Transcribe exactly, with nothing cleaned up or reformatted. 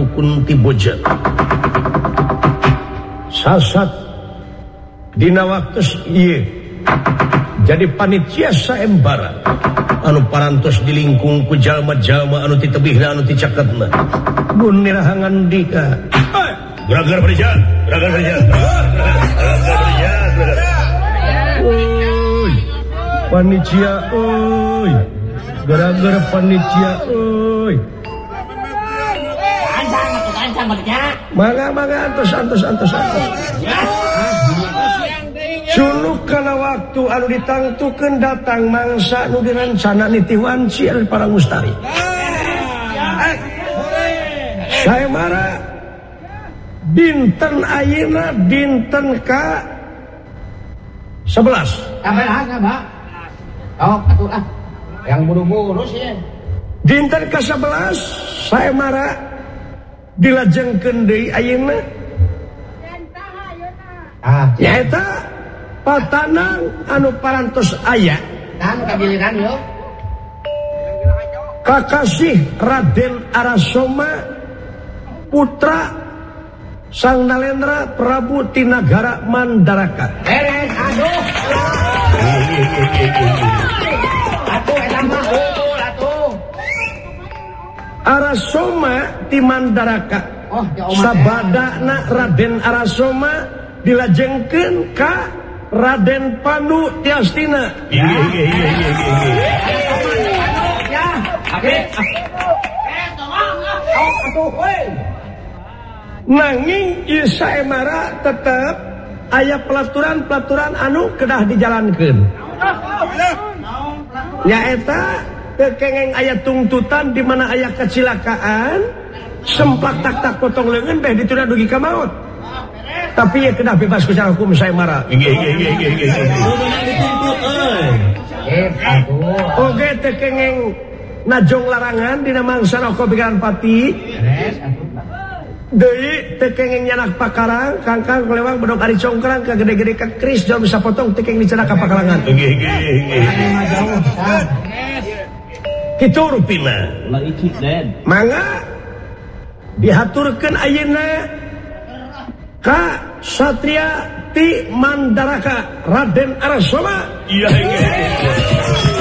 Prabu Kuntiboja sasat dina waktos ieu jadi panitia saembara anu parantos dilingkung ku jalma-jalma anu ti tebihna anu ti caketna mun nirahangan dika geragar perja geragar perja oi panitia oi geragar panitia oi Mangga-mangga antos antos antos antos. Suluk kana waktu anu ditangtukeun datang mangsa nu dirancana nitiwan ciel para mustari. Saya marah dinten ayeuna dinten ka sebelas. Kabelah Mbak. Oh, atuh ah. Yang buru-buru sih. Dinten ka sebelas saya marah dilajengkeun deui ayeuna. Ah, nyaeta patanang anu parantos aya. Kan kabiliran yo. Kakasih Raden Arasoma putra Sang Nalendra Prabu Tinagara Mandaraka. Beres, aduh. Atuh eta mah betul atuh. Arasoma ti Mandaraka. Oh, sabadana Raden Arasoma dilajengkeun ka Raden Pandu ti Astina. Iya iya iya iya iya. Ya, oke. Eh, tolong. Oh, atuh we. Nanging ieu saemara tetep aya pelaturan-pelaturan anu kedah dijalankeun. Nyaeta teu kengeng aya tungtutan di mana aya kecelakaan, semplak tak-tak potong leungeun beh dituna dugi ka maut. Tapi ieu kedah bebas ku cara hukum saemara. Nggih nggih nggih nggih nggih. Dituntut euy. Eh, atuh. Oge teu kengeng najong larangan dina mangsa rokok pikiran pati. Beres, atuh. Deui teu kengeng nyanak pakarang, kangkang kelewang bedog ari congkrang ka gede-gede ka kris jauh bisa potong teu kengeng dicenak ka pakarangan. Nggih nggih nggih. Kitu rupina. Ulah icik den. Mangga dihaturkeun ayeuna ka satria ti Mandaraka Raden Arasoma. Iya nggih.